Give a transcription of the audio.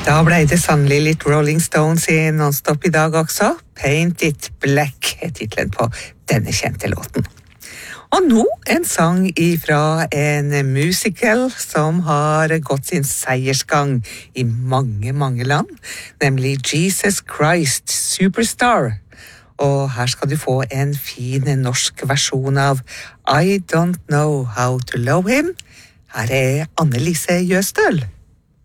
Da ble det sannelig litt Rolling Stones i Non-Stop i dag også. Paint It Black er titlen på denne kjente låten. Og nå en sang ifra en musical som har gått sin seiersgang i mange, mange land, nemlig Jesus Christ Superstar. Og her skal du få en fin norsk versjon av I Don't Know How to Love Him. Her er Anne-Lise Jøstøl.